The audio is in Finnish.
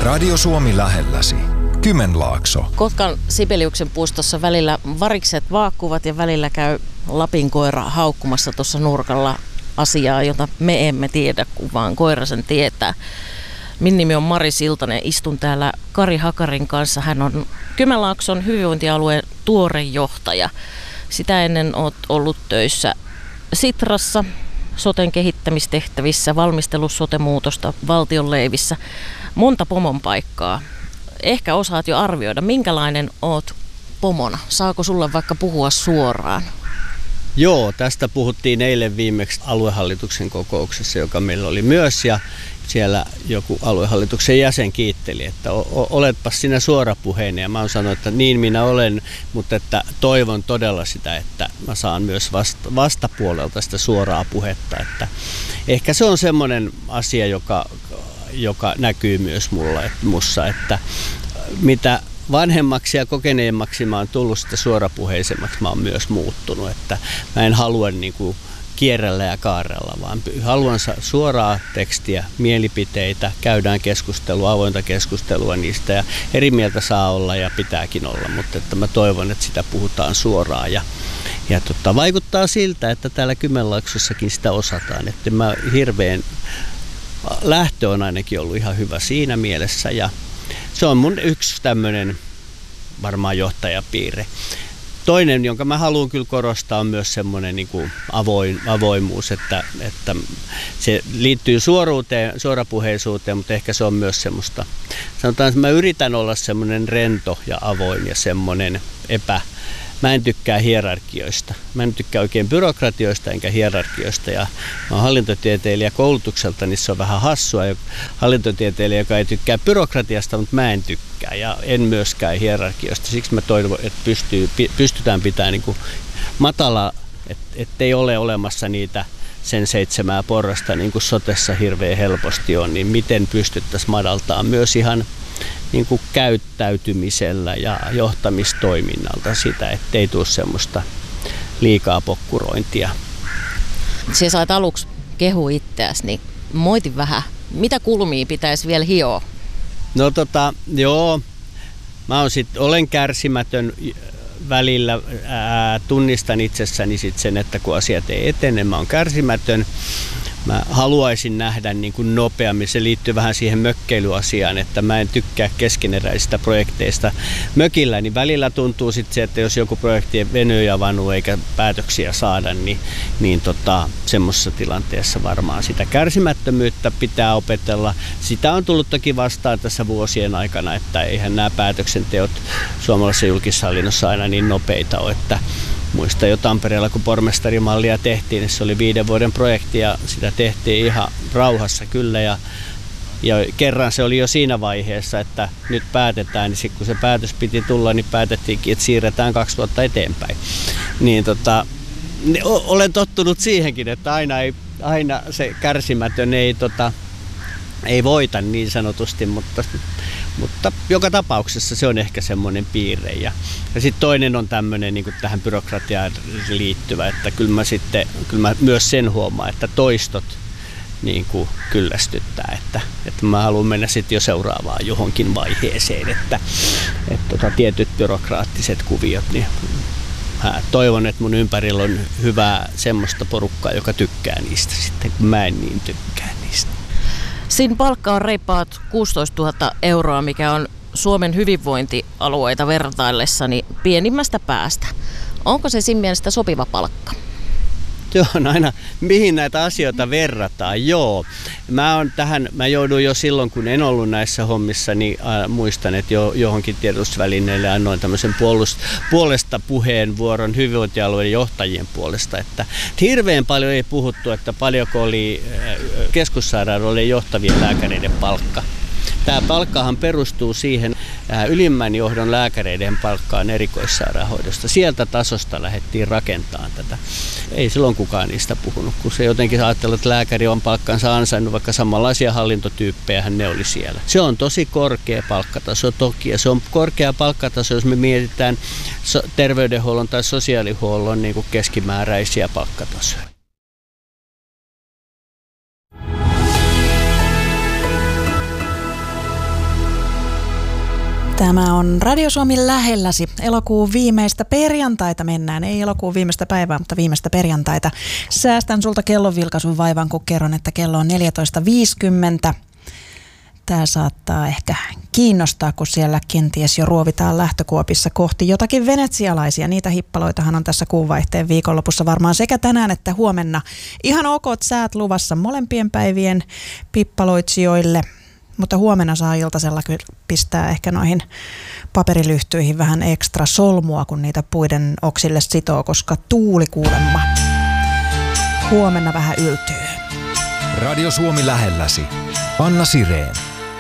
Radio Suomi lähelläsi. Kymenlaakso. Kotkan Sibeliuksen puistossa välillä varikset vaakkuvat ja välillä käy Lapin koira haukkumassa tuossa nurkalla asiaa, jota me emme tiedä, kun vaan koira sen tietää. Minun nimi on Mari Siltanen, istun täällä Kari Hakarin kanssa. Hän on Kymenlaakson hyvinvointialueen tuore johtaja. Sitä ennen olet ollut töissä Sitrassa, soten kehittämistehtävissä, valmistellut sote-muutosta valtion leivissä. Monta pomon paikkaa. Ehkä osaat jo arvioida, minkälainen oot pomona. Saako sulle vaikka puhua suoraan? Joo, tästä puhuttiin eilen viimeksi aluehallituksen kokouksessa, joka meillä oli myös. Ja siellä joku aluehallituksen jäsen kiitteli, että oletpas sinä suorapuheinen. Ja mä oon sanonut, että niin minä olen, mutta että toivon todella sitä, että mä saan myös vastapuolelta sitä suoraa puhetta. Että ehkä se on semmoinen asia, joka näkyy myös mussa, että mitä vanhemmaksi ja kokeneemmaksi mä oon tullut, sitä suorapuheisemmaksi mä oon myös muuttunut. Että mä en halua kierrellä ja kaarella, vaan haluan suoraa tekstiä, mielipiteitä, käydään keskustelua, avointa keskustelua niistä ja eri mieltä saa olla ja pitääkin olla, mutta että mä toivon, että sitä puhutaan suoraan ja vaikuttaa siltä, että täällä Kymenlaaksossakin sitä osataan, että mä hirveän lähtö on ainakin ollut ihan hyvä siinä mielessä ja se on mun yksi tämmöinen varmaan johtajapiirre. Toinen, jonka mä haluan kyllä korostaa, on myös semmoinen niin kuin avoimuus, että se liittyy suorapuheisuuteen, mutta ehkä se on myös semmoista. Sanotaan, että mä yritän olla semmoinen rento ja avoin ja semmoinen Mä en tykkää hierarkioista. Mä en tykkää oikein byrokratioista enkä hierarkioista. Ja mä oon hallintotieteilijä koulutukselta, niin se on vähän hassua. Hallintotieteilijä, joka ei tykkää byrokratiasta, mutta mä en tykkää. Ja en myöskään hierarkioista. Siksi mä toivon, että pystytään pitämään niin kuin matala, ettei ole olemassa niitä sen 7 porrasta, niin kuin sotessa hirveän helposti on. Niin miten pystyttäisiin madaltaa myös ihan niin kuin käyttäytymisellä ja johtamistoiminnalta sitä, ettei tule semmoista liikaa pokkurointia. Sä sait aluksi kehu itseäsi, niin moiti vähän. Mitä kulmia pitäisi vielä hioa? No joo. Mä olen kärsimätön välillä, tunnistan itsessäni sit sen, että kun asiat ei etene, mä oon kärsimätön. Mä haluaisin nähdä niin kuin nopeammin, se liittyy vähän siihen mökkeilyasiaan, että mä en tykkää keskeneräisistä projekteista mökillä, niin välillä tuntuu sitten se, että jos joku projekti venyy ja vanuu eikä päätöksiä saada, niin semmoisessa tilanteessa varmaan sitä kärsimättömyyttä pitää opetella. Sitä on tullut toki vastaan tässä vuosien aikana, että eihän nämä päätöksenteot suomalaisessa julkishallinnossa aina niin nopeita ole, että muistan jo Tampereella, kun pormestarimallia tehtiin, niin se oli 5 vuoden projekti ja sitä tehtiin ihan rauhassa kyllä. Ja kerran se oli jo siinä vaiheessa, että nyt päätetään, niin kun se päätös piti tulla, niin päätettiinkin, että siirretään 2 vuotta eteenpäin. Niin olen tottunut siihenkin, että aina se kärsimätön ei voita niin sanotusti, mutta joka tapauksessa se on ehkä semmoinen piirre. Ja sitten toinen on tämmöinen niin kuin tähän byrokratiaan liittyvä, että kyllä mä myös sen huomaan, että toistot niin kuin kyllästyttää, että mä haluan mennä sitten jo seuraavaan johonkin vaiheeseen, että tietyt byrokraattiset kuviot, niin mä toivon, että mun ympärillä on hyvää semmoista porukkaa, joka tykkää niistä sitten, kun mä en niin tykkää niistä. Siinä palkka on reippaat 16 000 euroa, mikä on Suomen hyvinvointialueita vertaillessani pienimmästä päästä. Onko se siinä mielestä sopiva palkka? Se on aina, mihin näitä asioita verrataan. Joo. Mä joudun jo silloin, kun en ollut näissä hommissa, niin muistan, että johonkin tiedotusvälineelle annoin tämmöisen puolesta puheenvuoron hyvinvointialueiden johtajien puolesta. Että hirveän paljon ei puhuttu, että paljonko oli keskussairaaloiden johtavien lääkäreiden palkka. Tämä palkkahan perustuu siihen ylimmän johdon lääkäreiden palkkaan erikoissairaanhoidosta. Sieltä tasosta lähdettiin rakentamaan tätä. Ei silloin kukaan niistä puhunut, kun se jotenkin ajatteli, että lääkäri on palkkansa ansainnut, vaikka samanlaisia hallintotyyppejähän ne oli siellä. Se on tosi korkea palkkataso toki, ja se on korkea palkkataso, jos me mietitään terveydenhuollon tai sosiaalihuollon niin kuin keskimääräisiä palkkatasoja. Tämä on Radio Suomi lähelläsi. Elokuun viimeistä perjantaita mennään. Ei elokuun viimeistä päivää, mutta viimeistä perjantaita. Säästän sulta kellonvilkaisun vaivan, kun kerron, että kello on 14.50. Tämä saattaa ehkä kiinnostaa, kun siellä kenties jo ruovitaan lähtökuopissa kohti jotakin venetsialaisia. Niitä hippaloitahan on tässä kuunvaihteen viikonlopussa varmaan sekä tänään että huomenna. Ihan ok säät luvassa molempien päivien pippaloitsijoille. Mutta huomenna saa iltasella kyllä pistää ehkä noihin paperilyhtyihin vähän ekstra solmua, kun niitä puiden oksille sitoo, koska tuuli kuulemma huomenna vähän yltyy. Radio Suomi lähelläsi. Anna Sireen.